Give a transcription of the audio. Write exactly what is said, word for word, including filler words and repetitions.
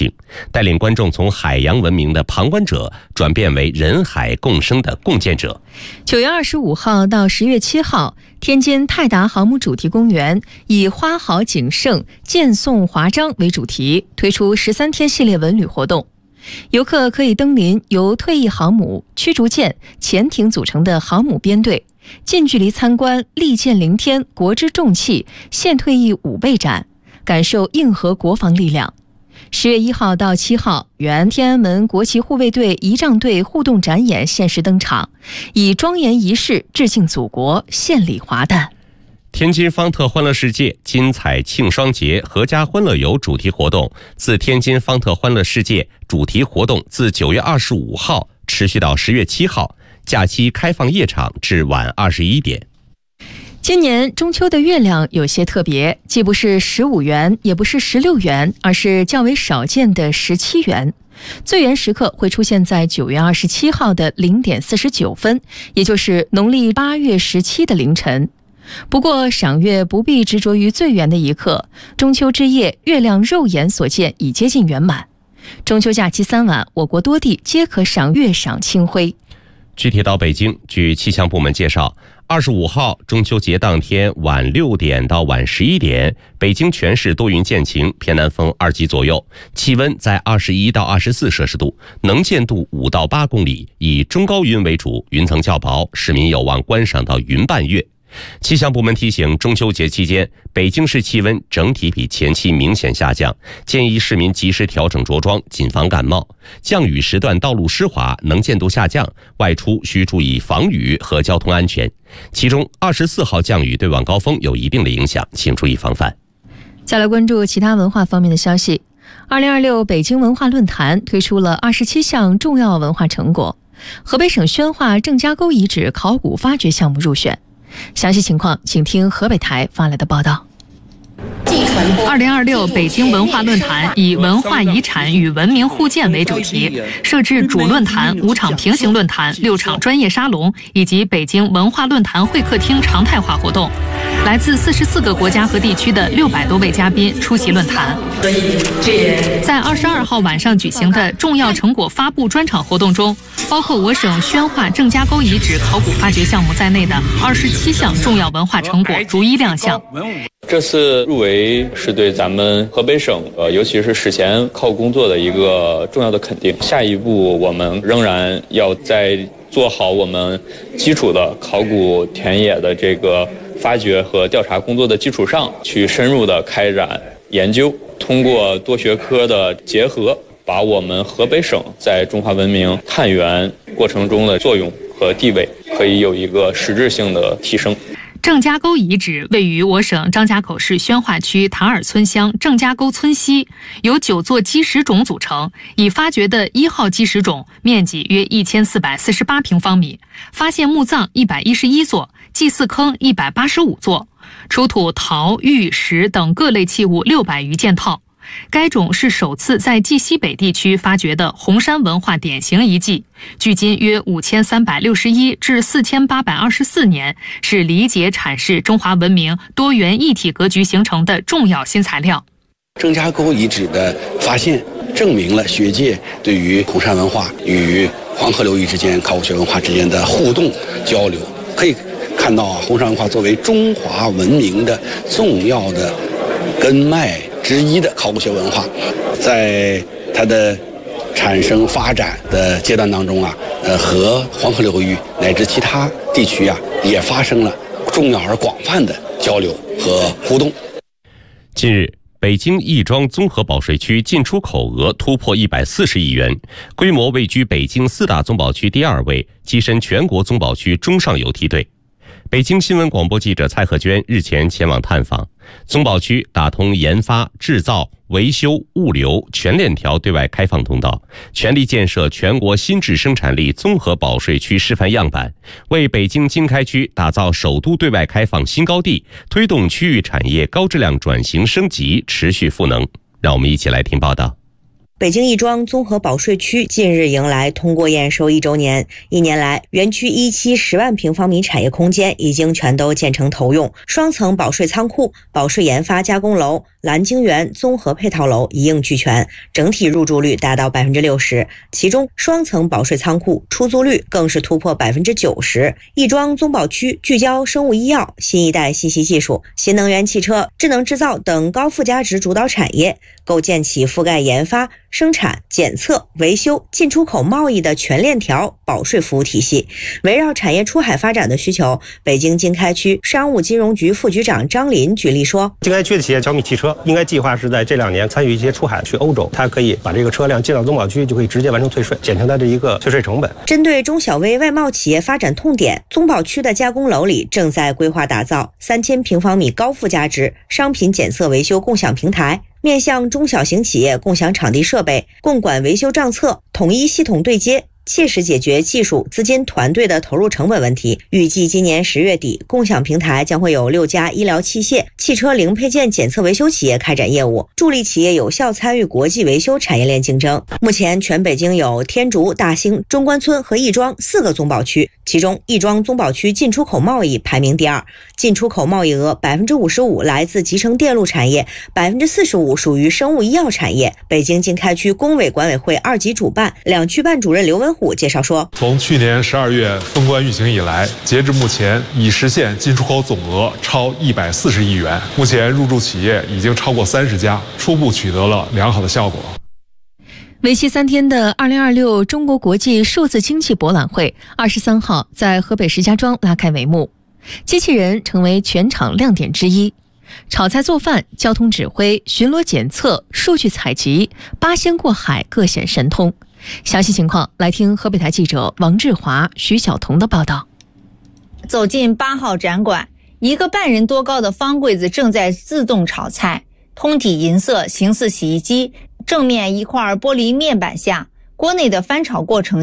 情，带领观众从海洋文明的旁观者转变为人海共生的共建者。 九月二十五号到十月七号，天津泰达航母主题公园以花好景盛，剑颂华章为主题，推出十三天系列文旅活动。游客可以登临由退役航母、驱逐舰、潜艇组成的航母编队，近距离参观利剑凌天国之重器现退役武备展，感受硬核国防力量。十月一号到七号，原天安门国旗护卫队仪仗队互动展演限时登场，以庄严仪式致敬祖国，献礼华诞。 天津方特欢乐世界金彩庆双节阖家欢乐游主题活动自天津方特欢乐世界主题活动自九月二十五号持续到十月七号，假期开放夜场至晚二十一点。 今年中秋的月亮有些特别，既不是十五圆，也不是十六圆，而是较为少见的十七圆。最圆时刻会出现在九月二十七号的零点四十九分，也就是农历八月十七的凌晨。不过赏月不必执着于最圆的一刻，中秋之夜月亮肉眼所见已接近圆满。中秋假期三晚，我国多地皆可赏月赏清辉。 具体到北京，据气象部门介绍，二十五号中秋节当天晚六点到晚十一点，北京全市多云见晴，偏南风二级左右，气温在二十一到二十四摄氏度，能见度五到八公里，以中高云为主，云层较薄，市民有望观赏到云伴月。气象部门提醒，中秋节期间，北京市气温整体比前期明显下降，建议市民及时调整着装，谨防感冒。降雨时段道路湿滑，能见度下降，外出需注意防雨和交通安全。其中，二十四号降雨对晚高峰有一定的影响，请注意防范。 再来关注其他文化方面的消息。二零二六北京文化论坛推出了二十七项重要文化成果，河北省宣化郑家沟遗址考古发掘项目入选。详细情况请听河北台发来的报道。 二零二六北京文化论坛以文化遗产与文明互鉴为主题，设置主论坛、五场平行论坛、六场专业沙龙以及北京文化论坛会客厅常态化活动。来自四十四个国家和地区的六百多位嘉宾出席论坛。在二十二号晚上举行的重要成果发布专场活动中，包括我省宣化郑家沟遗址考古发掘项目在内的二十七项重要文化成果逐一亮相。 这次入围是对咱们河北省呃，尤其是史前考古工作的一个重要的肯定。下一步我们仍然要在做好我们基础的考古田野的这个发掘和调查工作的基础上，去深入的开展研究，通过多学科的结合，把我们河北省在中华文明探源过程中的作用和地位可以有一个实质性的提升。 郑家沟遗址位于我省张家口市宣化区塔尔村乡郑家沟村西，由九座基石冢组成。已发掘的一号基石冢面积约一千四百四十八平方米，发现墓葬一百一十一座，祭祀坑一百八十五座，出土陶、玉、石等各类器物六百余件套。该冢是首次在冀西北地区发掘的红山文化典型遗迹，距今约五千三百六十一至四千八百二十四年，是理解阐释中华文明多元一体格局形成的重要新材料。 郑家沟遗址的发现证明了学界对于红山文化与黄河流域之间考古学文化之间的互动交流，可以看到啊，红山文化作为中华文明的重要的根脉之一的考古学文化，在它的产生发展的阶段当中啊，呃，和黄河流域乃至其他地区啊，也发生了重要而广泛的交流和互动。 近日，北京亦庄综合保税区进出口额突破一百四十亿元，规模位居北京四大综保区第二位，跻身全国综保区中上游梯队。北京新闻广播记者蔡鹤娟日前前往探访，综保区打通研发、制造、维修、物流全链条对外开放通道，全力建设全国新质生产力综合保税区示范样板，为北京经开区打造首都对外开放新高地，推动区域产业高质量转型升级持续赋能。让我们一起来听报道。 北京亦庄综合保税区近日迎来通过验收一周年。一年来，园区一期十万平方米产业空间已经全都建成投用，双层保税仓库、保税研发加工楼、蓝晶园综合配套楼一应俱全，整体入住率达到百分之六十，其中双层保税仓库出租率更是突破百分之九十。亦庄综保区聚焦生物医药、新一代信息技术、新能源汽车、智能制造等高附加值主导产业，构建起覆盖研发、生产、检测、维修、进出口贸易的全链条保税服务体系。围绕产业出海发展的需求，北京经开区商务金融局副局长张林举例说， 经开区的企业小米汽车应该计划是在这两年参与一些出海去欧洲，它可以把这个车辆进到综保区，就可以直接完成退税，减轻它的一个退税成本。 针对中小微外贸企业发展痛点，综保区的加工楼里正在规划打造三千平方米高附加值商品检测维修共享平台，面向中小型企业共享场地设备，共管维修账册，统一系统对接，切实解决技术、资金、团队的投入成本问题。预计今年十月底，共享平台将会有六家医疗器械、汽车零配件检测维修企业开展业务，助力企业有效参与国际维修产业链竞争。目前，全北京有天竺、大兴、中关村和亦庄四个综保区，其中亦庄综保区进出口贸易排名第二，进出口贸易额百分之五十五来自集成电路产业，百分之四十五属于生物医药产业。北京经开区工委管委会二级主办、两区办主任刘文虎介绍说， 从去年十二月封关运行以来，截至目前已实现进出口总额超一百四十亿元，目前入驻企业已经超过三十家，初步取得了良好的效果。 为期三天的二零二六中国国际数字经济博览会二十三号在河北石家庄拉开帷幕，机器人成为全场亮点之一。炒菜做饭、交通指挥、巡逻检测、数据采集、八仙过海各显神通。详细情况来听河北台记者王志华、徐晓彤的报道。 走进八号展馆，一个半人多高的方柜子正在自动炒菜，通体银色，形似洗衣机。正面一块玻璃面板下，锅内的翻炒过程